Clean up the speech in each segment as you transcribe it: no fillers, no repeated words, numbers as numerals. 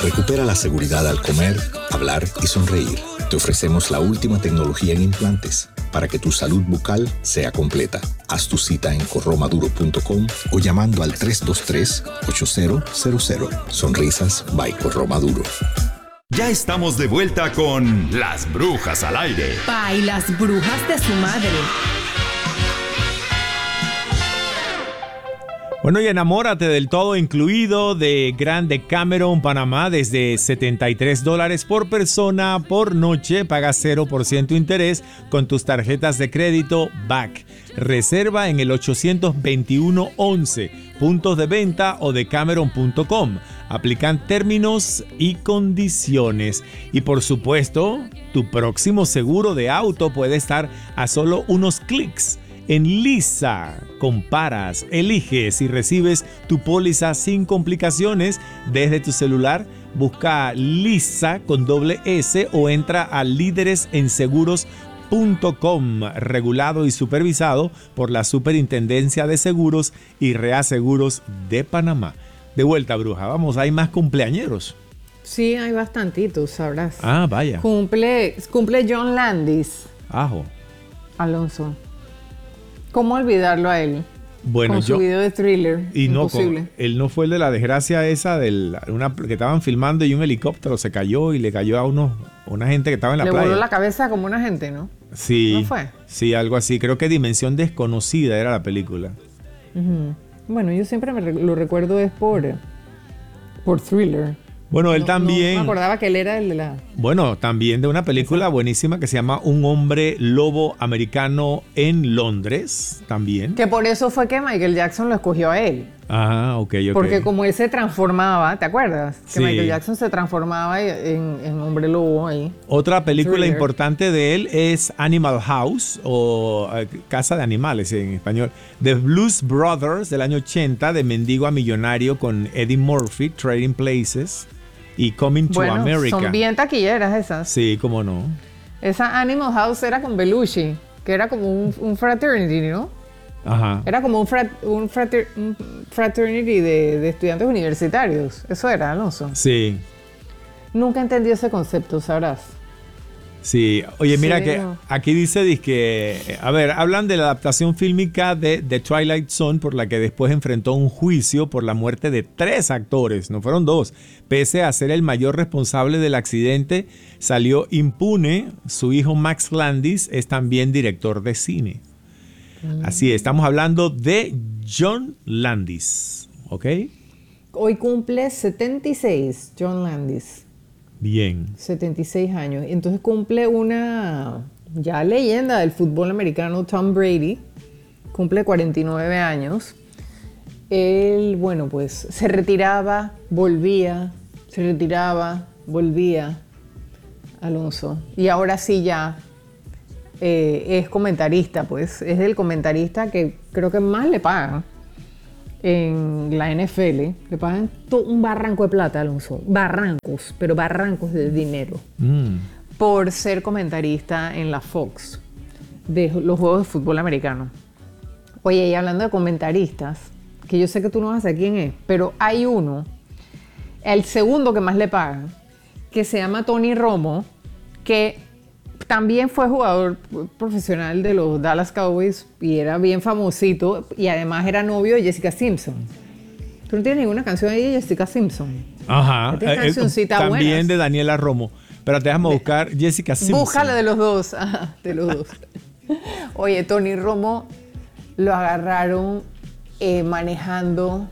Recupera la seguridad al comer, hablar y sonreír. Te ofrecemos la última tecnología en implantes para que tu salud bucal sea completa. Haz tu cita en corromaduro.com o llamando al 323-8000. Sonrisas by Corromaduro. Ya estamos de vuelta con Las Brujas al Aire. Ay, las brujas de su madre. Bueno, y enamórate del todo incluido de Grand Decameron Panamá desde $73 por persona por noche. Paga 0% interés con tus tarjetas de crédito BAC. Reserva en el 821-11, puntos de venta o decameron.com. Aplican términos y condiciones. Y por supuesto, tu próximo seguro de auto puede estar a solo unos clics. En Lisa, comparas, eliges y recibes tu póliza sin complicaciones desde tu celular. Busca Lisa con doble S o entra a líderesenseguros.com, regulado y supervisado por la Superintendencia de Seguros y Reaseguros de Panamá. De vuelta, bruja, vamos, hay más cumpleañeros. Sí, hay bastantitos, sabrás. Ah, vaya. Cumple John Landis. Ajo. Alonso. ¿Cómo olvidarlo a él? Bueno, con su video de Thriller. Y imposible. No, él no fue el de la desgracia esa que estaban filmando y un helicóptero se cayó y le cayó a una gente que estaba en la playa. Le voló la cabeza como una gente, ¿no? Sí. ¿No fue? Sí, algo así. Creo que Dimensión Desconocida era la película. Uh-huh. Bueno, yo siempre lo recuerdo es por Thriller. Bueno, él también... No me acordaba que él era el de la... Bueno, también de una película buenísima que se llama Un hombre lobo americano en Londres, también. Que por eso fue que Michael Jackson lo escogió a él. Ah, ok. Porque como él se transformaba, ¿te acuerdas? Que sí. Michael Jackson se transformaba en hombre lobo ahí. Otra película Thriller. importante de él es Animal House o Casa de Animales en español. The Blues Brothers del año 80, de mendigo a millonario con Eddie Murphy, Trading Places y Coming to America. Son bien taquilleras esas. Sí, cómo no. Esa Animal House era con Belushi, que era como un fraternity, ¿no? Ajá. Era como un fraternity de estudiantes universitarios. Eso era, Alonso. Sí. Nunca entendí ese concepto, sabrás. Sí, oye, mira Sí, que no. aquí dice que, a ver, hablan de la adaptación fílmica de The Twilight Zone, por la que después enfrentó un juicio por la muerte de 3 actores, no fueron 2. Pese a ser el mayor responsable del accidente, salió impune. Su hijo Max Landis es también director de cine. Así es, estamos hablando de John Landis, ¿ok? Hoy cumple 76, John Landis. Bien. 76 años. Entonces cumple una ya leyenda del fútbol americano, Tom Brady. Cumple 49 años. Él, bueno, pues se retiraba, volvía, se retiraba, volvía, Alonso. Y ahora sí ya es comentarista, pues. Es el comentarista que creo que más le pagan en la NFL. Le pagan un barranco de plata, Alonso. Barrancos, pero barrancos de dinero. Por ser comentarista en la Fox de los juegos de fútbol americano. Oye, y hablando de comentaristas, que yo sé que tú no vas a saber quién es, pero hay uno, el segundo que más le pagan, que se llama Tony Romo, que también fue jugador profesional de los Dallas Cowboys y era bien famosito y además era novio de Jessica Simpson. ¿Tú no tienes ninguna canción ahí de Jessica Simpson? Ajá. Esta cancioncita también buenas. de Daniela Romo. Pero déjame buscar Jessica Simpson. Búscala de los dos. Ajá, de los dos. Oye, Tony Romo lo agarraron manejando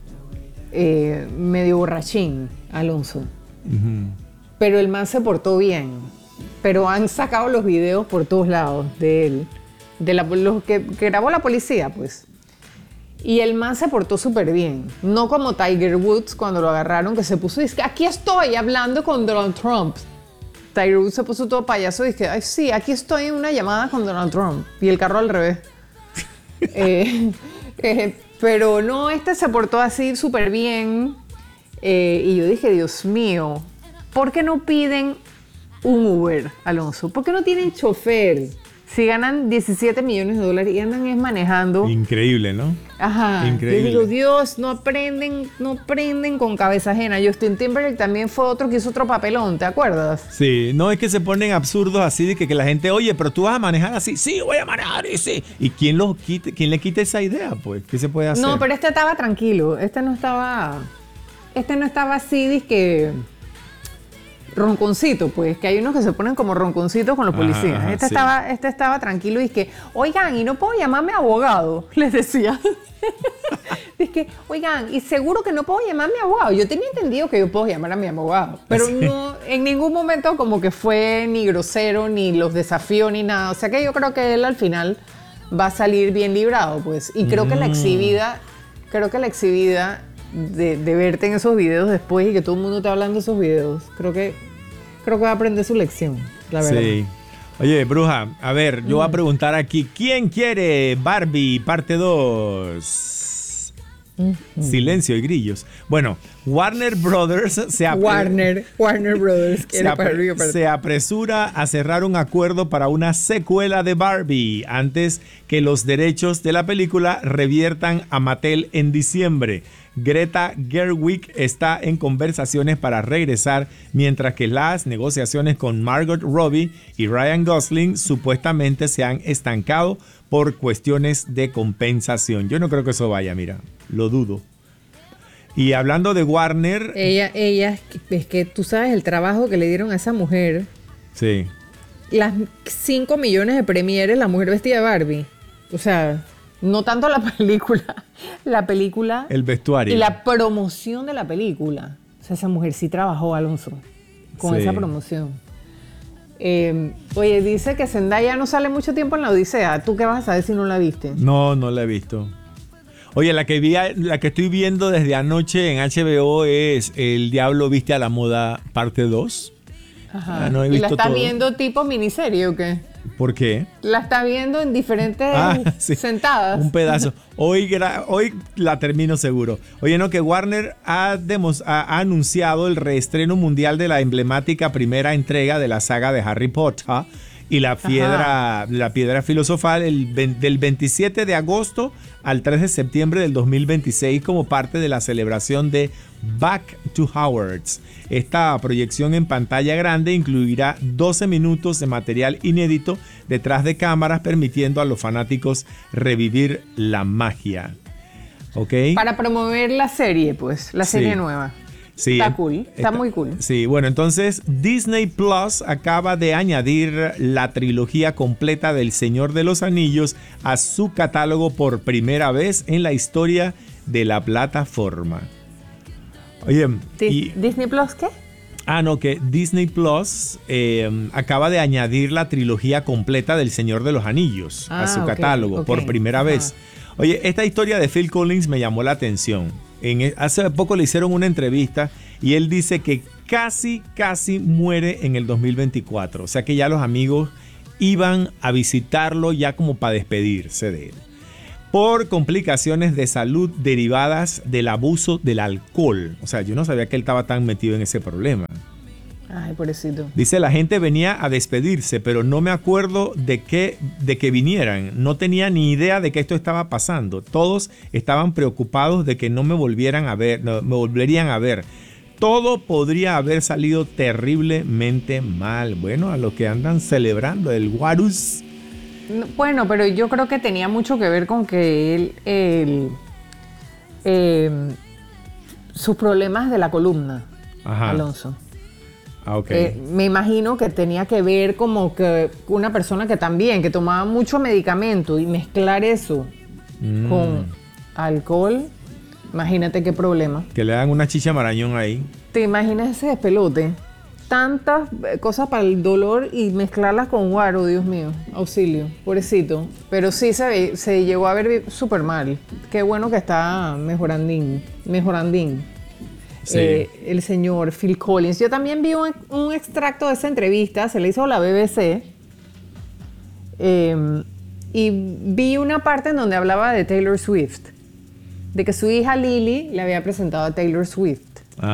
medio borrachín, Alonso. Pero el man se portó bien. Pero han sacado los videos por todos lados de él, de los que grabó la policía, pues. Y el man se portó súper bien. No como Tiger Woods cuando lo agarraron, que se puso y dice, aquí estoy hablando con Donald Trump. Tiger Woods se puso todo payaso y dice, ay, sí, aquí estoy en una llamada con Donald Trump. Y el carro al revés. Pero no, este se portó así súper bien. Y yo dije, Dios mío, ¿por qué no piden un Uber, Alonso? ¿Por qué no tienen chofer? Si ganan $17 millones y andan es manejando. Increíble, ¿no? Ajá. Increíble. Yo digo, Dios, no aprenden con cabeza ajena. Justin Timberlake también fue otro que hizo otro papelón, ¿te acuerdas? Sí, no es que se ponen absurdos así de que la gente, oye, pero tú vas a manejar así. Sí, voy a manejar y sí. ¿Y quién le quita esa idea, pues? ¿Qué se puede hacer? No, pero este estaba tranquilo. Este no estaba así, dizque ronconcito, pues, que hay unos que se ponen como ronconcitos con los policías. Ajá, sí. Este estaba tranquilo y es que, oigan, y no puedo llamarme abogado, les decía. Es que, oigan, y seguro que no puedo llamarme abogado. Yo tenía entendido que yo puedo llamar a mi abogado, pero Sí. no, en ningún momento como que fue ni grosero, ni los desafió, ni nada. O sea que yo creo que él al final va a salir bien librado, pues. Y creo que la exhibida de verte en esos videos después y que todo el mundo esté hablando de esos videos, creo que va a aprender su lección, la verdad. Sí. Oye, bruja, a ver, yo voy a preguntar aquí, ¿quién quiere Barbie parte 2? Silencio y grillos. Bueno, Warner Brothers Warner Brothers quiere Barbie parte. se apresura a cerrar un acuerdo para una secuela de Barbie antes que los derechos de la película reviertan a Mattel en diciembre. Greta Gerwig está en conversaciones para regresar, mientras que las negociaciones con Margot Robbie y Ryan Gosling supuestamente se han estancado por cuestiones de compensación. Yo no creo que eso vaya, mira, lo dudo. Y hablando de Warner... Ella es que tú sabes el trabajo que le dieron a esa mujer. Sí. Las 5 millones de premieres, la mujer vestida de Barbie. O sea, no tanto la película... El vestuario. Y la promoción de la película. O sea, esa mujer sí trabajó, Alonso, con Sí. esa promoción. Oye, dice que Zendaya no sale mucho tiempo en la Odisea. ¿Tú qué vas a saber si no la viste? No la he visto. Oye, la que estoy viendo desde anoche en HBO es El Diablo Viste a la Moda parte 2. Ajá. No he ¿Y la visto estás todo. viendo tipo miniserie o qué? ¿Por qué? La está viendo en diferentes Sí. sentadas. Un pedazo. Hoy la termino seguro. Oye, no, que Warner ha anunciado el reestreno mundial de la emblemática primera entrega de la saga de Harry Potter y la piedra filosofal del 27 de agosto al 3 de septiembre del 2026 como parte de la celebración de Back to Hogwarts. Esta proyección en pantalla grande incluirá 12 minutos de material inédito detrás de cámaras, permitiendo a los fanáticos revivir la magia. ¿Ok? Para promover la serie, pues, la serie nueva. Sí, Está cool, está muy cool. Sí, bueno, entonces Disney Plus acaba de añadir la trilogía completa del Señor de los Anillos a su catálogo por primera vez en la historia de la plataforma. Oye, ¿Disney Plus qué? que Disney Plus acaba de añadir la trilogía completa del Señor de los Anillos a su catálogo por primera vez. Oye, esta historia de Phil Collins me llamó la atención. Hace poco le hicieron una entrevista y él dice que casi muere en el 2024. O sea que ya los amigos iban a visitarlo ya como para despedirse de él. Por complicaciones de salud derivadas del abuso del alcohol. O sea, yo no sabía que él estaba tan metido en ese problema. Ay, pobrecito. Dice, la gente venía a despedirse, pero no me acuerdo de que vinieran. No tenía ni idea de que esto estaba pasando. Todos estaban preocupados de que no me volverían a ver. Todo podría haber salido terriblemente mal. Bueno, a los que andan celebrando el Warus. Bueno, pero yo creo que tenía mucho que ver con que sus problemas de la columna, Ajá. Alonso. Okay. Me imagino que tenía que ver como que una persona que tomaba mucho medicamento y mezclar eso con alcohol, imagínate qué problema. Que le dan una chicha marañón ahí. ¿Te imaginas ese despelote? Tantas cosas para el dolor y mezclarlas con guaro, Dios mío, auxilio, pobrecito. Pero sí se llegó a ver súper mal. Qué bueno que está mejorandín. Sí. El señor Phil Collins. Yo también vi un extracto de esa entrevista, se le hizo a la BBC, y vi una parte en donde hablaba de Taylor Swift, de que su hija Lily le había presentado a Taylor Swift.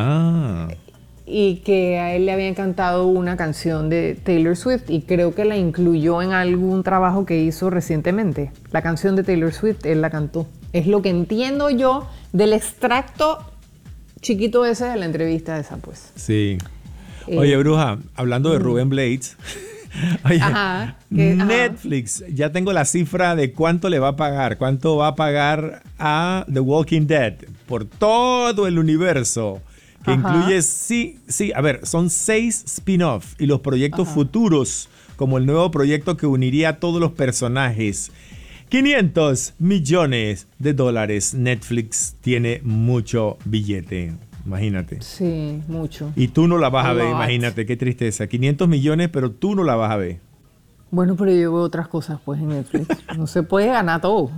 Y que a él le había encantado una canción de Taylor Swift y creo que la incluyó en algún trabajo que hizo recientemente. La canción de Taylor Swift, él la cantó. Es lo que entiendo yo del extracto chiquito ese de la entrevista esa, pues. Sí. Oye, Bruja, hablando de Rubén Blades. Oye, Netflix, ya tengo la cifra de cuánto le va a pagar, cuánto va a pagar a The Walking Dead por todo el universo, que incluye, a ver, son 6 spin-off y los proyectos futuros, como el nuevo proyecto que uniría a todos los personajes. $500 millones. Netflix tiene mucho billete. Imagínate. Sí, mucho. Y tú no la vas a ver, imagínate, qué tristeza. 500 millones, pero tú no la vas a ver. Bueno, pero yo veo otras cosas pues en Netflix. No se puede ganar todo.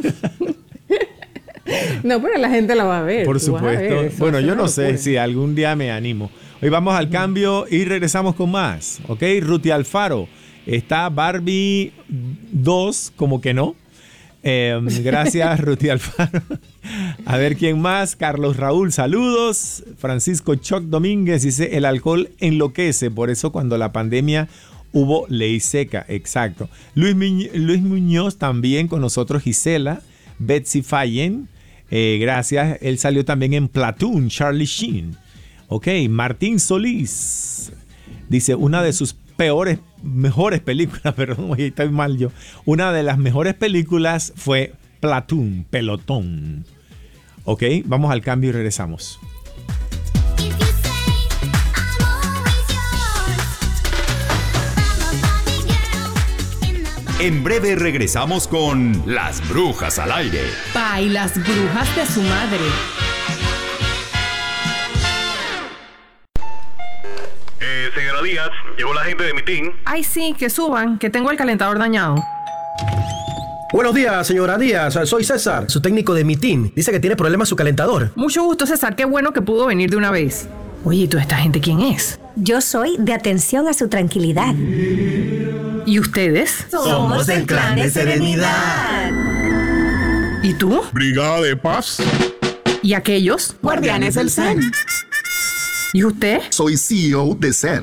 No, pero la gente la va a ver. Por supuesto. Bueno, yo no sé si algún día me animo. Hoy vamos al cambio y regresamos con más. ¿Ok? Ruti Alfaro. Está Barbie 2, como que no. Gracias, Ruti Alfaro. A ver quién más. Carlos Raúl, saludos. Francisco Choc Domínguez dice: el alcohol enloquece, por eso cuando la pandemia hubo ley seca. Exacto. Luis Muñoz también con nosotros. Gisela, Betsy Fallen, gracias. Él salió también en Platoon, Charlie Sheen. Ok, Martín Solís dice: una de sus mejores películas, perdón, oye, estoy mal yo. Una de las mejores películas fue Platoon, Pelotón. Ok, vamos al cambio y regresamos. En breve regresamos con Las Brujas al Aire. Pa y las brujas de su madre. Señora Díaz, llegó la gente de mi team. Ay, sí, que suban, que tengo el calentador dañado. Buenos días, señora Díaz. Soy César, su técnico de mi team. Dice que tiene problemas su calentador. Mucho gusto, César, qué bueno que pudo venir de una vez. Oye, ¿y toda esta gente quién es? Yo soy de atención a su tranquilidad. ¿Y ustedes? Somos el Clan de Serenidad. ¿Y tú? Brigada de Paz. ¿Y aquellos? Guardianes del Zen. ¿Y usted? Soy CEO de SER.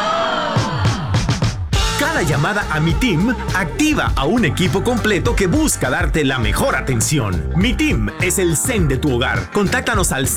Cada llamada a Mi Team activa a un equipo completo que busca darte la mejor atención. Mi Team es el Zen de tu hogar. Contáctanos al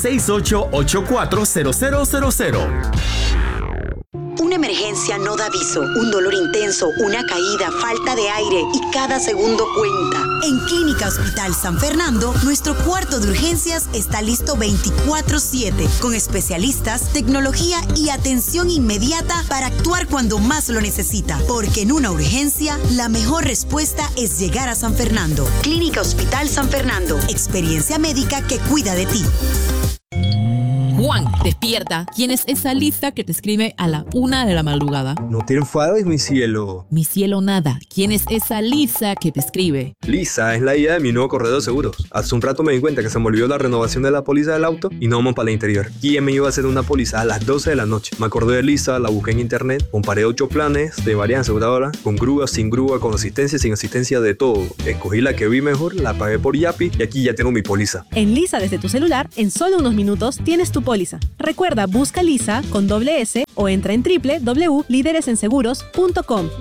68840000. Una emergencia no da aviso, un dolor intenso, una caída, falta de aire y cada segundo cuenta. En Clínica Hospital San Fernando, nuestro cuarto de urgencias está listo 24/7, con especialistas, tecnología y atención inmediata para actuar cuando más lo necesita. Porque en una urgencia, la mejor respuesta es llegar a San Fernando. Clínica Hospital San Fernando, experiencia médica que cuida de ti. Juan, despierta. ¿Quién es esa Lisa que te escribe a la 1 de la madrugada? No te enfades, mi cielo. Mi cielo nada. ¿Quién es esa Lisa que te escribe? Lisa es la idea de mi nuevo corredor de seguros. Hace un rato me di cuenta que se me olvidó la renovación de la póliza del auto y no vamos para el interior. ¿Quién me iba a hacer una póliza a las 12 de la noche? Me acordé de Lisa, la busqué en internet, comparé 8 planes de varias aseguradoras, con grúa, sin grúa, con asistencia, sin asistencia, de todo. Escogí la que vi mejor, la pagué por Yapi y aquí ya tengo mi póliza. En Lisa desde tu celular, en solo unos minutos tienes tu póliza. Recuerda, busca Lisa con doble S o entra en www.lideresenseguros.com.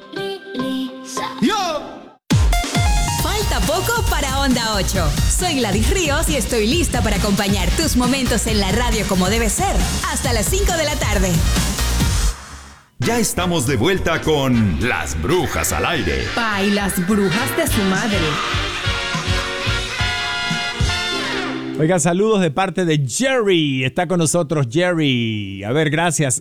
Falta poco para Onda 8. Soy Gladys Ríos y estoy lista para acompañar tus momentos en la radio como debe ser. Hasta las 5 de la tarde. Ya estamos de vuelta con Las Brujas al Aire. Pa y las brujas de su madre. Oiga, saludos de parte de Jerry. Está con nosotros Jerry. A ver, gracias.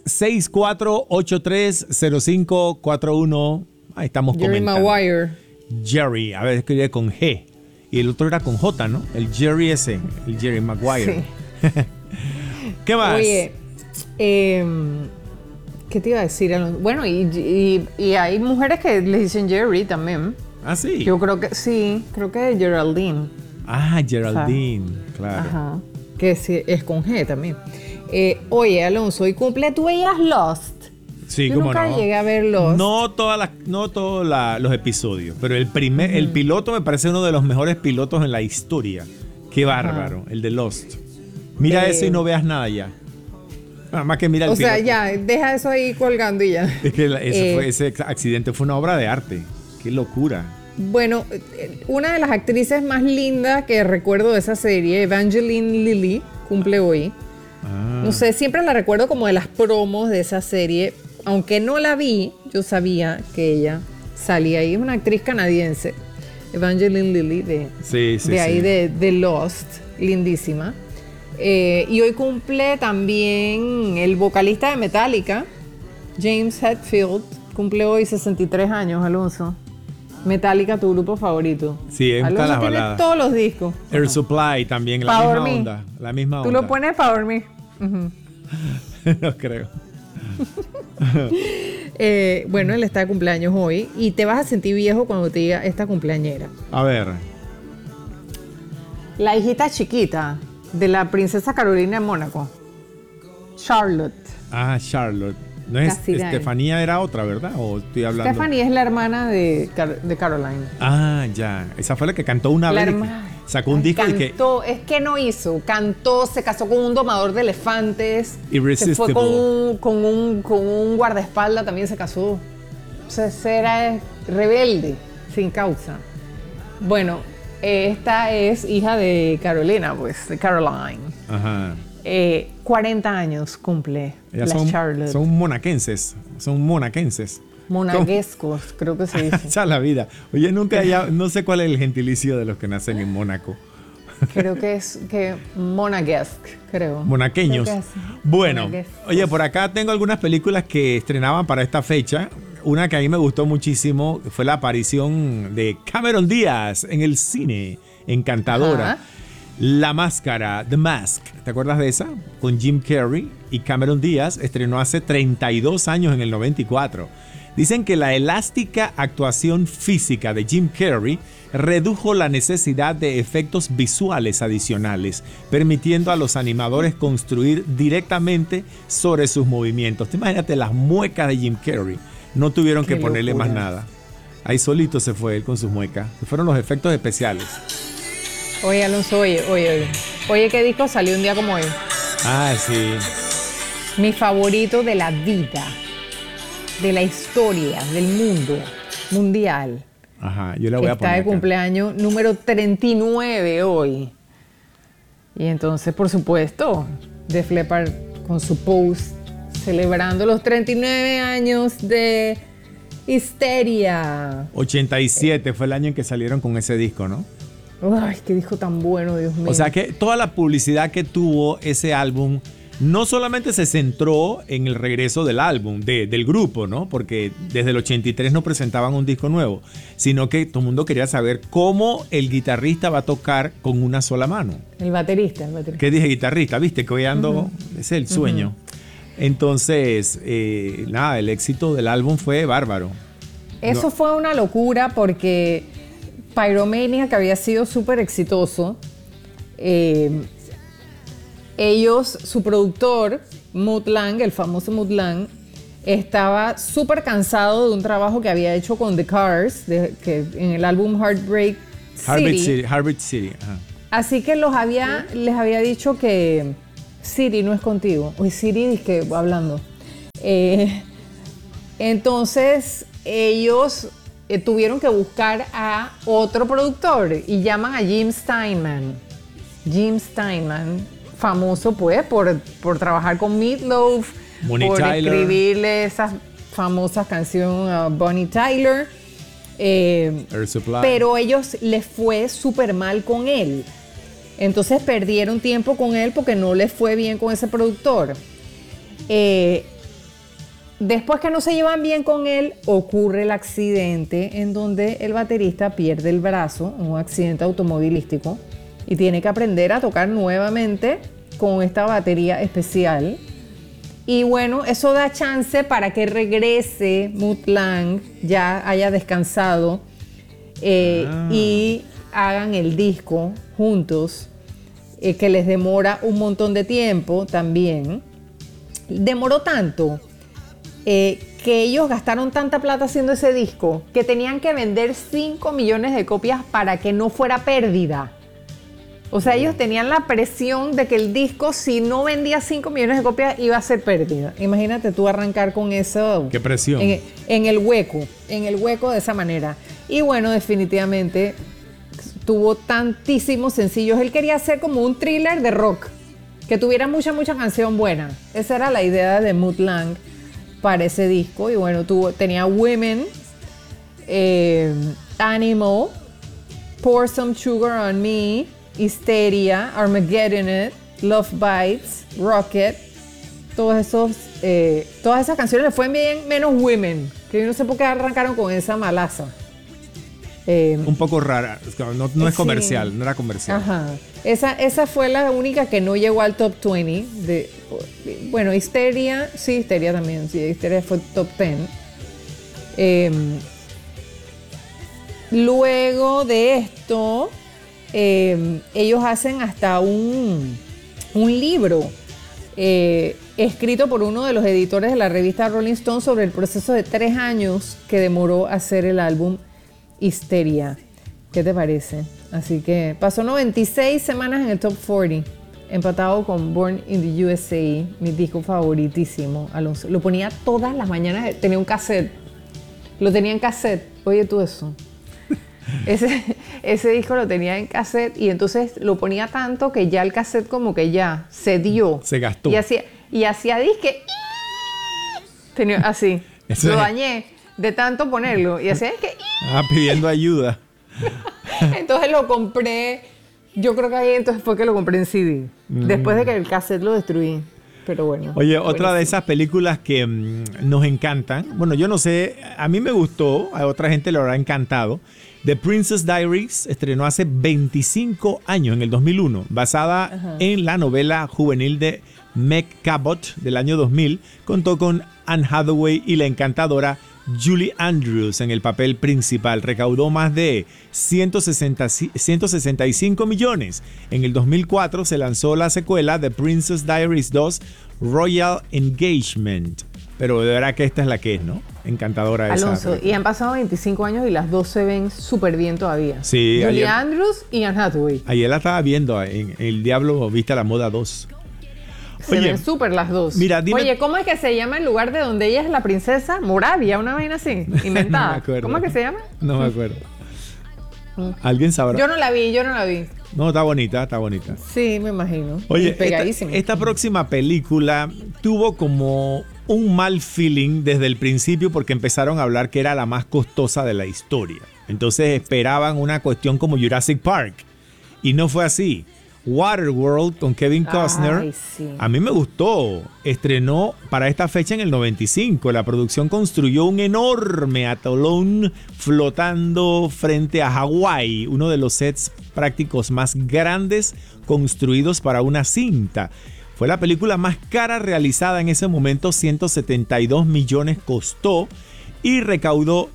64830541. Ahí estamos Jerry comentando. Maguire. Jerry, a ver, escribe con G. Y el otro era con J, ¿no? El Jerry ese, el Jerry Maguire. Sí. ¿Qué más? Oye, ¿qué te iba a decir? Bueno, y hay mujeres que le dicen Jerry también. ¿Ah, sí? Yo creo que sí, creo que es Geraldine. Ah, Geraldine, claro. Ajá, que sí, es con G también. Oye, Alonso, hoy cumple, ¿tú veías Lost? Sí, yo cómo nunca no. llegué a ver Lost. No todos los episodios, pero el piloto me parece uno de los mejores pilotos en la historia. Qué bárbaro, el de Lost. Mira eso y no veas nada ya. Nada más que mira el piloto. O sea, ya, deja eso ahí colgando y ya. Es que ese accidente fue una obra de arte. Qué locura. Bueno, una de las actrices más lindas que recuerdo de esa serie, Evangeline Lilly, cumple hoy. No sé, siempre la recuerdo como de las promos de esa serie. Aunque no la vi, yo sabía que ella salía ahí. Es una actriz canadiense, Evangeline Lilly, de Lost, lindísima. Y hoy cumple también el vocalista de Metallica, James Hetfield, cumple hoy 63 años, Alonso. Metallica, tu grupo favorito. Sí, es Alonso las tiene baladas. todos los discos. Air Supply también, Power la misma onda. Tú lo pones para dormir. Uh-huh. No creo. Bueno, él está de cumpleaños hoy y te vas a sentir viejo cuando te diga esta cumpleañera. A ver. La hijita chiquita de la princesa Carolina de Mónaco, Charlotte. Ah, Charlotte. No es Estefanía, era otra, ¿verdad? ¿O estoy hablando? Stephanie es la hermana de Caroline. Ah, ya. Esa fue la que cantó una vez. Sacó un disco cantó, es que no hizo. Cantó, se casó con un domador de elefantes. Irresistible. Se fue con un guardaespaldas, también se casó. O sea, era rebelde, sin causa. Bueno, esta es hija de Carolina, pues, de Caroline. Ajá. 40 años cumple la Charlotte. Son monaquenses. Monaguescos, creo que se dice. Esa la vida. Oye, no sé cuál es el gentilicio de los que nacen en Mónaco. Creo que es monaguesque, creo. Monaqueños. Creo que bueno, monaguescos. Oye, por acá tengo algunas películas que estrenaban para esta fecha. Una que a mí me gustó muchísimo fue la aparición de Cameron Díaz en el cine. Encantadora. Ajá. La Máscara, The Mask, ¿te acuerdas de esa? Con Jim Carrey y Cameron Díaz, estrenó hace 32 años en el 94. Dicen que la elástica actuación física de Jim Carrey redujo la necesidad de efectos visuales adicionales, permitiendo a los animadores construir directamente sobre sus movimientos. Te imagínate las muecas de Jim Carrey, no tuvieron que ponerle más nada. Ahí solito se fue él con sus muecas, fueron los efectos especiales. Oye, Alonso, oye, ¿qué disco salió un día como hoy? Ah, sí. Mi favorito de la vida, de la historia, del mundo mundial. Ajá, yo le voy a poner está de acá. cumpleaños número 39 hoy. Y entonces, por supuesto, Def Leppard con su post celebrando los 39 años de Histeria. 87 fue el año en que salieron con ese disco, ¿no? Ay, qué disco tan bueno, Dios mío. O sea que toda la publicidad que tuvo ese álbum no solamente se centró en el regreso del álbum, del grupo, ¿no? Porque desde el 83 no presentaban un disco nuevo, sino que todo el mundo quería saber cómo el guitarrista va a tocar con una sola mano. El baterista. ¿Qué dije guitarrista? ¿Viste? Que hoy ando, ese es el sueño. Entonces, nada, el éxito del álbum fue bárbaro. Eso fue una locura porque Pyromania, que había sido súper exitoso, su productor, Mutt Lange, el famoso Mutt Lange, estaba súper cansado de un trabajo que había hecho con The Cars, que en el álbum Heartbreak City. Ajá. Así que les había dicho que City no es contigo. Uy, City, dizque hablando. Entonces, ellos tuvieron que buscar a otro productor y llaman a Jim Steinman. Jim Steinman, famoso pues por trabajar con Meat Loaf, Bonnie por Tyler. escribirle esas famosas canciones a Bonnie Tyler. Air Supply. Pero ellos les fue súper mal con él. Entonces perdieron tiempo con él porque no les fue bien con ese productor. Después que no se llevan bien con él, ocurre el accidente en donde el baterista pierde el brazo, un accidente automovilístico, y tiene que aprender a tocar nuevamente con esta batería especial. Y bueno, eso da chance para que regrese Mutt Lange, ya haya descansado, y hagan el disco juntos, que les demora un montón de tiempo también. Demoró tanto que ellos gastaron tanta plata haciendo ese disco que tenían que vender 5 millones de copias para que no fuera pérdida. O sea, ellos tenían la presión de que el disco, si no vendía 5 millones de copias, iba a ser pérdida. Imagínate tú arrancar con eso. ¡Qué presión! En el hueco de esa manera. Y bueno, definitivamente tuvo tantísimos sencillos. Él quería hacer como un thriller de rock, que tuviera mucha canción buena. Esa era la idea de Mutt Lange para ese disco. Y bueno, tenía Women, Animal, Pour Some Sugar on Me, Hysteria, Armageddon It, Love Bites, Rocket. Todas esas canciones le fue bien, menos Women, que yo no sé por qué arrancaron con esa malaza. Un poco rara, no es comercial, sí. No era comercial. Ajá. Esa fue la única que no llegó al top 20. Bueno, Hysteria también, sí, Hysteria fue top 10. Luego de esto, ellos hacen hasta un libro escrito por uno de los editores de la revista Rolling Stone sobre el proceso de 3 años que demoró hacer el álbum Hysteria. ¿Qué te parece? Así que pasó 96 semanas en el top 40, empatado con Born in the USA, mi disco favoritísimo, Alonso. Lo ponía todas las mañanas, tenía un cassette. Lo tenía en cassette. Oye tú eso. Ese disco lo tenía en cassette y entonces lo ponía tanto que ya el cassette como que ya se dio. Se gastó. Y hacía disque. Tenía así. Lo dañé de tanto ponerlo. Y hacía disque. Pidiendo ayuda. Entonces lo compré. Yo creo que ahí entonces fue que lo compré en CD. Después de que el cassette lo destruí. Pero bueno. Oye, otra de esas películas que nos encantan. Bueno, yo no sé, a mí me gustó, a otra gente le habrá encantado. The Princess Diaries estrenó hace 25 años, en el 2001, basada en la novela juvenil de Meg Cabot del año 2000. Contó con Anne Hathaway y la encantadora Julie Andrews en el papel principal. Recaudó más de 165 millones. En el 2004 se lanzó la secuela The Princess Diaries 2 Royal Engagement. Pero de verdad que esta es la que es, ¿no? Encantadora esa. Alonso, y han pasado 25 años y las dos se ven súper bien todavía. Sí. Julie Andrews y Anne Hathaway. Ayer la estaba viendo en El Diablo Viste a la Moda 2. Se ven súper las dos. Mira, dime. Oye, ¿cómo es que se llama el lugar de donde ella es la princesa? Moravia, una vaina así, inventada. No me acuerdo. ¿Cómo es que se llama? No me acuerdo. ¿Alguien sabrá? Yo no la vi. No, está bonita. Sí, me imagino. Oye, pegadísima. Esta próxima película tuvo como un mal feeling desde el principio porque empezaron a hablar que era la más costosa de la historia. Entonces esperaban una cuestión como Jurassic Park. Y no fue así. Waterworld con Kevin Costner. Sí. A mí me gustó. Estrenó para esta fecha en el 95. La producción construyó un enorme atolón flotando frente a Hawái, uno de los sets prácticos más grandes construidos para una cinta. Fue la película más cara realizada en ese momento, 172 millones costó y recaudó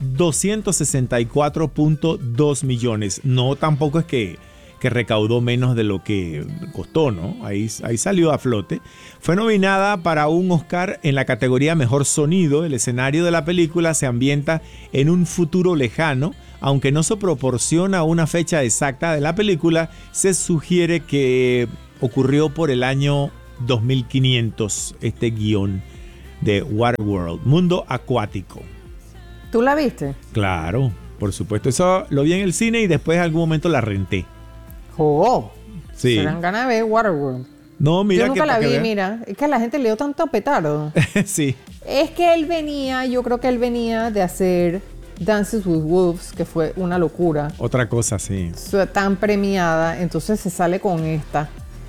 264.2 millones. No, tampoco es que recaudó menos de lo que costó, ¿no? Ahí salió a flote. Fue nominada para un Oscar en la categoría Mejor Sonido. El escenario de la película se ambienta en un futuro lejano. Aunque no se proporciona una fecha exacta de la película, se sugiere que ocurrió por el año 2500, este guión de Waterworld, Mundo Acuático. ¿Tú la viste? Claro, por supuesto. Eso lo vi en el cine y después en algún momento la renté. ¡Oh! Sí. Se dan ganas de ver Waterworld. No, mira. Yo nunca la vi, mira. Es que a la gente le dio tanto petardo. Sí. Es que yo creo que él venía de hacer Dances with Wolves, que fue una locura. Otra cosa, sí. Tan premiada, entonces se sale con esta.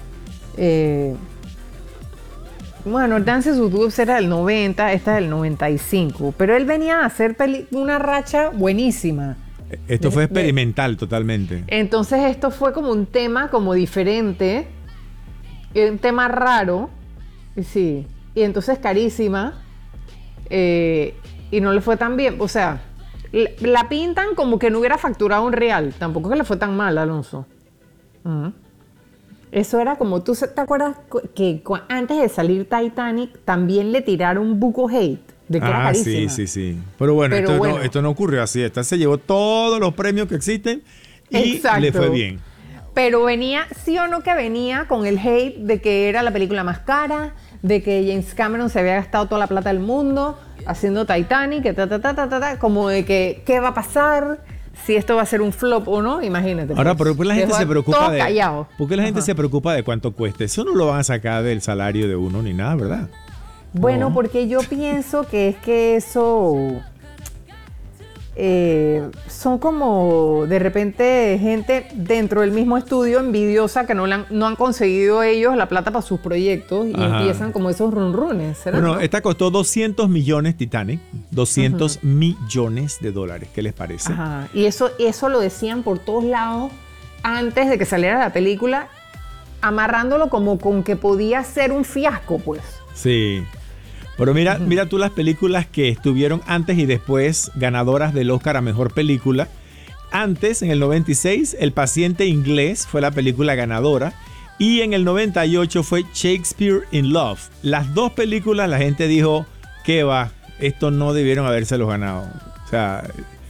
Bueno, Dances with Wolves era del 90, esta es del 95. Pero él venía a hacer una racha buenísima. Esto fue experimental totalmente. Entonces esto fue como un tema como diferente, un tema raro, sí, y entonces carísima, y no le fue tan bien. O sea, la pintan como que no hubiera facturado un real. Tampoco que le fue tan mal, Alonso. Eso era como, ¿tú te acuerdas que antes de salir Titanic también le tiraron buco hate? De que era carísima. Sí. Pero bueno, esto no ocurrió así. Esta se llevó todos los premios que existen y le fue bien. pero venía, sí o no que venía con el hate de que era la película más cara, de que James Cameron se había gastado toda la plata del mundo haciendo Titanic, que como de que qué va a pasar, si esto va a ser un flop o no, imagínate. Ahora, pues. ¿por qué la gente se preocupa de callado. ¿Por qué la gente se preocupa de cuánto cueste? Eso no lo van a sacar del salario de uno ni nada, ¿verdad? Bueno, No. porque yo pienso que es que eso son como de repente gente dentro del mismo estudio envidiosa que no han conseguido ellos la plata para sus proyectos y Ajá. empiezan como esos runrunes. ¿Será? Bueno, ¿no? esta costó 200 millones Titanic, 200 millones de dólares. ¿Qué les parece? Ajá. Y eso lo decían por todos lados antes de que saliera la película, amarrándolo como con que podía ser un fiasco, pues. Sí. Pero mira tú las películas que estuvieron antes y después ganadoras del Oscar a Mejor Película. Antes, en el 96, El Paciente Inglés fue la película ganadora. Y en el 98 fue Shakespeare in Love. Las dos películas la gente dijo, ¿qué va? Esto no debieron habérselos ganado. O sea,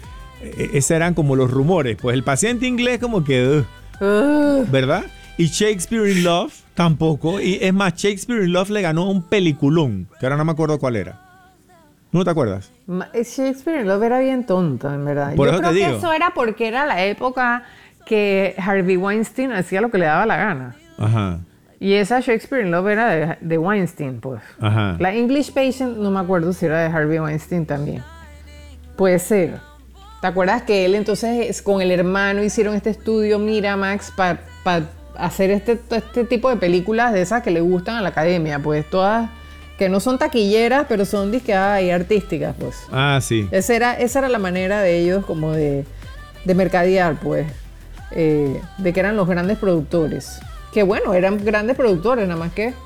esos eran como los rumores. Pues El Paciente Inglés como que... ¿verdad? Y Shakespeare in Love tampoco. Y es más, Shakespeare in Love le ganó un peliculón, que ahora no me acuerdo cuál era. ¿No te acuerdas? Shakespeare in Love era bien tonta, en verdad. Por Yo eso creo te que digo. eso era porque era la época que Harvey Weinstein hacía lo que le daba la gana. Ajá. Y esa Shakespeare in Love era de Weinstein, pues. Ajá. La English Patient, no me acuerdo si era de Harvey Weinstein también. Puede ser. ¿Te acuerdas que él entonces con el hermano hicieron este estudio Miramax para hacer este tipo de películas de esas que le gustan a la academia? Pues todas que no son taquilleras, pero son disque artísticas, pues. Ah, sí. Esa era la manera de ellos como de mercadear, pues. De que eran los grandes productores. Que bueno, eran grandes productores, nada más que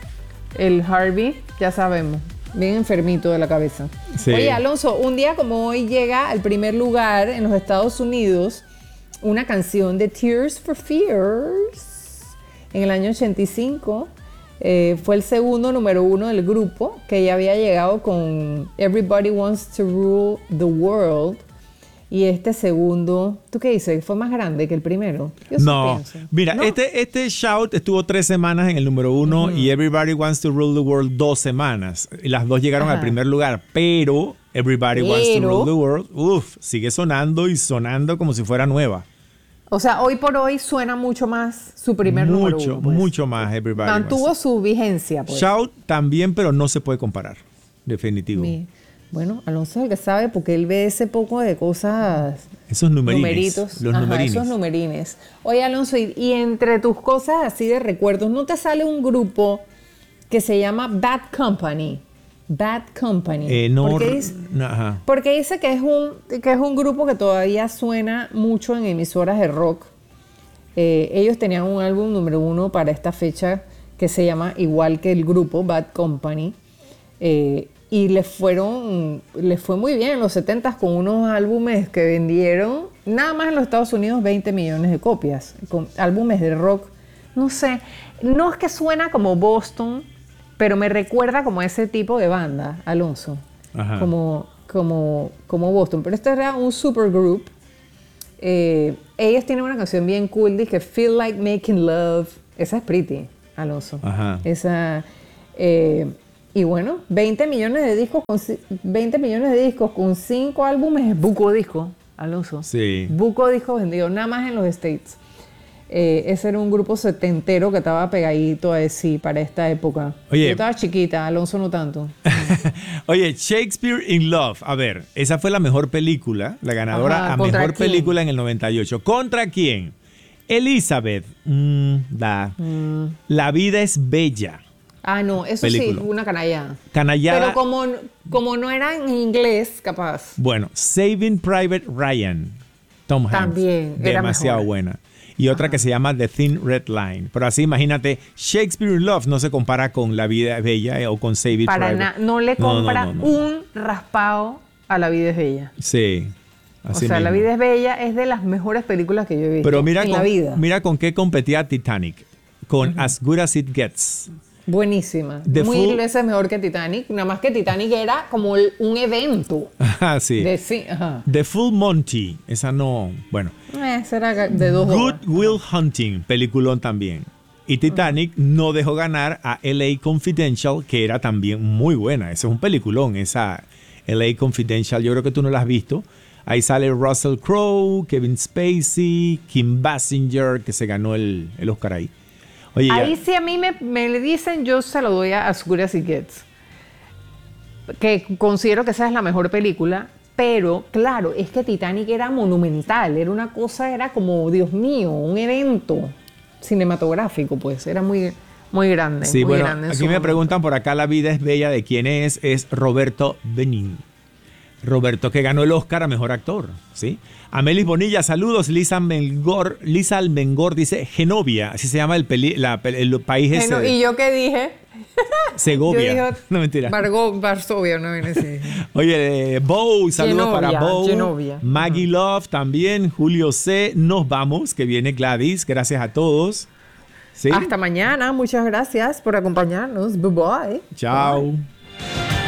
el Harvey, ya sabemos, bien enfermito de la cabeza. Sí. Oye, Alonso, un día como hoy llega al primer lugar en los Estados Unidos una canción de Tears for Fears en el año 85. Fue el segundo número 1 del grupo, que ya había llegado con Everybody Wants to Rule the World. Y este segundo, ¿tú qué dices? ¿Fue más grande que el primero? Yo sí No, pienso. mira, ¿No? este Shout estuvo 3 semanas en el número 1 y Everybody Wants to Rule the World 2 semanas. Y las dos llegaron Ajá. al primer lugar, pero Everybody Wants to Rule the World, sigue sonando y sonando como si fuera nueva. O sea, hoy por hoy suena mucho más su primer número 1. Pues. Mucho más Everybody Mantuvo Wants su vigencia, pues. Shout también, pero no se puede comparar, definitivo. Bueno, Alonso es el que sabe porque él ve ese poco de cosas. Esos numerines, Numeritos. los Ajá, numerines. esos numerines. Oye, Alonso, y entre tus cosas así de recuerdos, ¿no te sale un grupo que se llama Bad Company? Bad Company. No, Ajá. Porque dice que es un grupo que todavía suena mucho en emisoras de rock. Ellos tenían un álbum número 1 para esta fecha que se llama igual que el grupo, Bad Company. Y les fue muy bien en los 70s con unos álbumes que vendieron nada más en los Estados Unidos 20 millones de copias, con álbumes de rock. No sé, no es que suena como Boston, pero me recuerda como ese tipo de banda, Alonso. Ajá. Como Boston. Pero este era un supergroup. Ellos tienen una canción bien cool, dice Feel Like Making Love. Esa es pretty, Alonso. Ajá. Esa... y bueno, 20 millones de discos con 5 álbumes es buco disco, Alonso. Sí. Buco disco vendido, nada más en los States. Ese era un grupo setentero que estaba pegadito a sí para esta época. Oye. Yo estaba chiquita, Alonso no tanto. Oye, Shakespeare in Love. A ver, esa fue la mejor película, la ganadora Ajá, a ¿contra mejor quién? película en el 98. ¿Contra quién? Elizabeth. La vida es bella. Ah, no, eso Película. sí, una canallada. Canallada. Pero como no era en inglés, capaz. Bueno, Saving Private Ryan. Tom Hanks. También, era demasiado mejor. buena. Y otra que se llama The Thin Red Line. Pero así, imagínate, Shakespeare in Love no se compara con La vida es bella o con Saving Para Private. nada, no le compra no. un raspado a La vida es bella. Sí. Así O sea, La mismo. vida es bella es de las mejores películas que yo he visto Pero mira en la vida. mira con qué competía Titanic. Con As Good As It Gets. Buenísima. The Mil Full- veces mejor que Titanic. Nada más que Titanic era como un evento. Ah, sí. Ajá. The Full Monty. Esa no. Bueno. Esa era de 2 Good horas. Will Hunting. Peliculón también. Y Titanic no dejó ganar a LA Confidential, que era también muy buena. Ese es un peliculón, esa LA Confidential. Yo creo que tú no la has visto. Ahí sale Russell Crowe, Kevin Spacey, Kim Basinger, que se ganó el Oscar ahí. Oye, Ahí sí a mí me le dicen, yo se lo doy a As Good As It Gets. Que considero que esa es la mejor película. Pero, claro, es que Titanic era monumental. Era una cosa, era como, Dios mío, un evento cinematográfico, pues. Era muy, muy grande. sí, muy bueno, grande en aquí su me momento. preguntan por acá, La vida es bella, ¿de quién es? Es Roberto Benigni. Roberto, que ganó el Oscar a Mejor Actor, ¿sí? Amelis Bonilla, saludos. Lisa Almengor dice Genovia, así se llama el país ese. ¿Y yo qué dije? Segovia. Yo dije, No, mentira. Varsovia, no viene así. Oye, Bow, saludos Genovia, para Bow. Genovia. Maggie Love también, Julio C. Nos vamos, que viene Gladys. Gracias a todos. ¿Sí? Hasta mañana. Muchas gracias por acompañarnos. Bye bye. Chao.